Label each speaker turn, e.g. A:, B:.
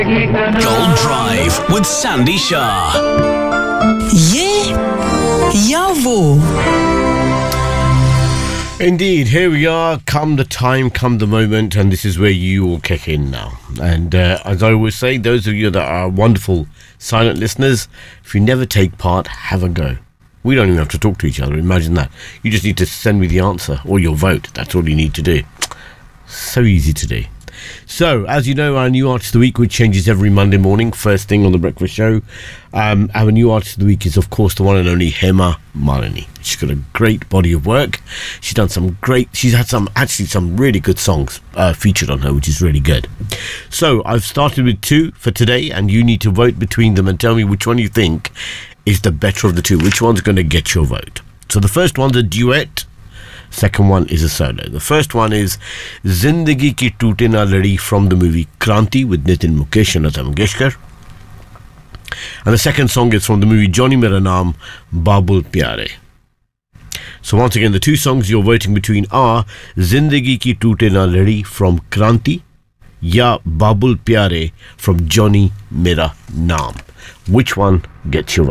A: Gold Drive with Sandy Shah.
B: ये या वो.
C: Indeed, here we are, come the time, come the moment, and this is where you all kick in now. And as I always say, those of you that are wonderful silent listeners, if you never take part, have a go. We don't even have to talk to each other, imagine that. You just need to send me the answer or your vote, that's all you need to do. So easy to do. So, as you know, our new Artist of the Week, which changes every Monday morning, first thing on the breakfast show. Our new Artist of the Week is, of course, the one and only Hema Malini. She's got a great body of work. She's had some really good songs featured on her, which is really good. So, I've started with two for today, and you need to vote between them and tell me which one you think is the better of the two. Which one's going to get your vote? So, the first one's a duet. Second one is a solo. The first one is Zindagi Ki Toote Na Ladi from the movie Kranti with Nitin Mukesh and Lata Mangeshkar. And the second song is from the movie Johnny Mera Naam, Babul Pyare. So once again, the two songs you're voting between are Zindagi Ki Toote Na Ladi from Kranti ya Babul Pyare from Johnny Mera Naam. Which one gets your vote?